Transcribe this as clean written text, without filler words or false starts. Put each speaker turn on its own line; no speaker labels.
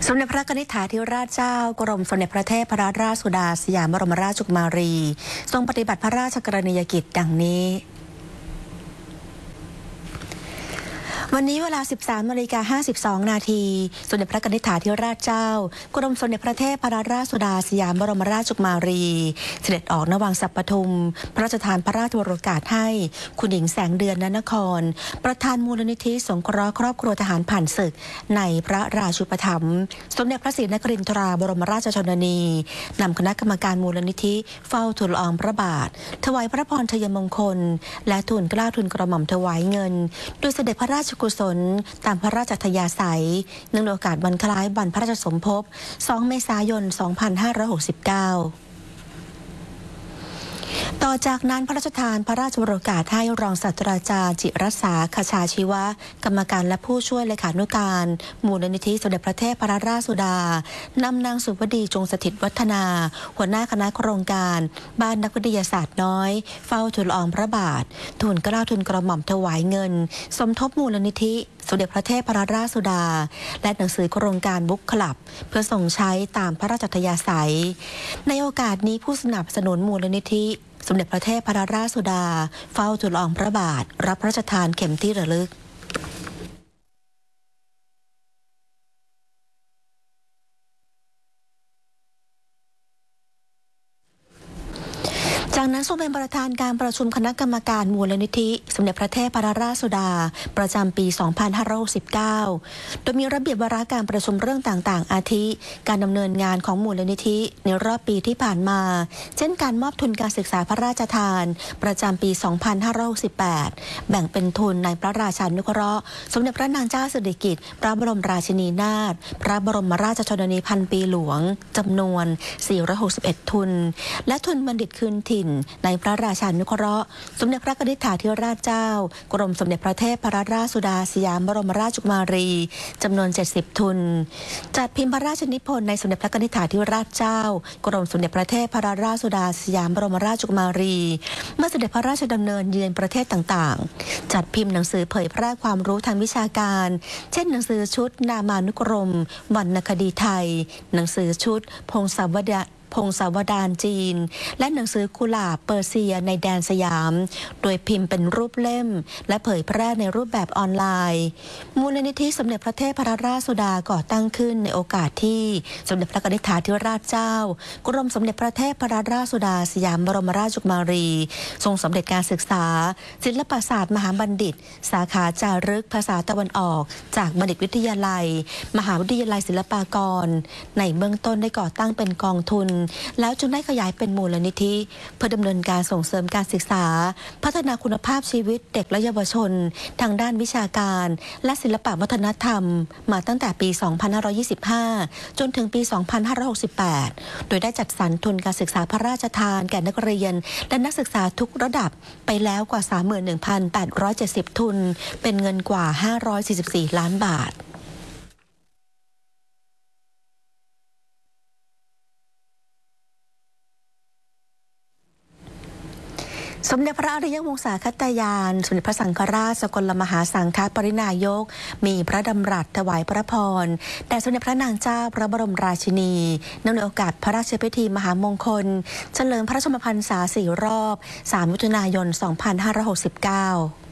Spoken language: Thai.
สมเด็จพระนิธิถาธิราชเจ้ากรมสมเด็จพระเทพรัตนราชสุดาสยามบรมราชกุมารีทรงปฏิบัติพระราชกรณียกิจดังนี้วันนี้เวลา 13:52 นาทีสมเด็จพระนิธิถาธิราชเจ้ากรมสมเด็จพระเทพรัตนราชสุดาสยามบรมราชกุมารีเสด็จออกณวังสัปปทุมพระราชทานพระราชวโรกาสให้คุณหญิงแสงเดือนนครประธานมูลนิธิสงเคราะห์ครอบครัวทหารผ่านศึกในพระราชูปถัมภ์สมเด็จพระศรีนครินทราบรมราชชนนีนำคณะกรรมการมูลนิธิเฝ้าทูลละอองพระบาทถวายพระพรชัยมงคลและทูลเกล้าทูลกระหม่อมถวายเงินโดยเสด็จพระราชกุศลตามพระราชอัธยาศัยเนื่องในโอกาสวันคล้ายวันพระราชสมภพ 2 เมษายน 2569ต่อจากนั้นพระราชทานพระราชวโรกาสให้รองศาสตราจารย์จิรัสสาคชาชีวะกรรมการและผู้ช่วยเลขานุการมูลนิธิสมเด็จพระเทพรัตนราชสุดานำนางสุวดีจงสถิตวัฒนาหัวหน้าคณะโครงการบ้านนักวิทยาศาสตร์น้อยเฝ้าทูลละอองพระบาททูลเกล้าทูลกระหม่อมถวายเงินสมทบมูลนิธิสมเด็จพระเทพรัตนราชสุดาและหนังสือโครงการบุ๊กคลับเพื่อส่งใช้ตามพระราชอัธยาศัยในโอกาสนี้ผู้สนับสนุนมูลนิธิสมเด็จพระเทพรัตนราชสุดาเฝ้าทูลละอองพระบาทรับพระราชทานเข็มที่ระลึกจากนั้นทรงเป็นประธานการประชุมคณะกรรมการมูลนิธิสมเด็จพระเทพรัตนราชสุดาประจำปี 2569 โดยมีระเบียบวาระการประชุมเรื่องต่างๆอาทิการดำเนินงานของมูลนิธิในรอบปีที่ผ่านมาเช่นการมอบทุนการศึกษาพระราชทานประจำปี 2568 แบ่งเป็นทุนในพระราชานุเคราะห์สมเด็จพระนางเจ้าสิริกิติ์พระบรมราชินีนาถพระบรมราชชนนีพันปีหลวงจำนวน 461 ทุนและทุนบัณฑิตคืนถิ่นในพระราชานุเคราะห์สมเด็จพระนิธิถาธิราชเจ้ากรมสมเด็จพระเทพรัตนราชสุดาสยามบรมราชกุมารีจำนวน 70 ทุนจัดพิมพ์พระราชนิพนธ์ในสมเด็จพระนิธิถาธิราชเจ้ากรมสมเด็จพระเทพรัตนราชสุดาสยามบรมราชกุมารีเมื่อเสด็จพระราชดำเนินเยือนประเทศต่างๆจัดพิมพ์หนังสือเผยแพร่ความรู้ทางวิชาการเช่นหนังสือชุดนามานุกรมวรรณคดีไทยหนังสือชุดพงศาวดารจีนและหนังสือกุหลาบเปอร์เซียในแดนสยามโดยพิมพ์เป็นรูปเล่มและเผยแพร่ในรูปแบบออนไลน์มูลนิธิสมเด็จพระเทพรัตนราชสุดาก่อตั้งขึ้นในโอกาสที่สมเด็จพระนิธิถาธิราชเจ้ากรมสมเด็จพระเทพรัตนราชสุดาสยามบรมราชกุมารีทรงสำเร็จการศึกษาศิลปศาสตร์มหาบัณฑิตสาขาจารึกภาษาตะวันออกจากบัณฑิตวิทยาลัยมหาวิทยาลัยศิลปากรในเบื้องต้นได้ก่อตั้งเป็นกองทุนแล้วจึงได้ขยายเป็นมูลนิธิเพื่อดำเนินการส่งเสริมการศึกษาพัฒนาคุณภาพชีวิตเด็กและเยาวชนทางด้านวิชาการและศิลปวัฒนธรรมมาตั้งแต่ปี 2525 จนถึงปี 2568 โดยได้จัดสรรทุนการศึกษาพระราชทานแก่นักเรียนและนักศึกษาทุกระดับไปแล้วกว่า 31,870 ทุนเป็นเงินกว่า 544 ล้านบาทสมเด็จพระอริยวงศาคตยานสมเด็จพระสังฆราชสกลมหาสังฆปรินายกมีพระดำรัสถวายพระพรแด่สมเด็จพระนางเจ้าพระบรมราชินีเนื่องในโอกาสพระราชพิธีมหามงคลเฉลิมพระชนมพรรษา 4 รอบ 3 มิถุนายน 2569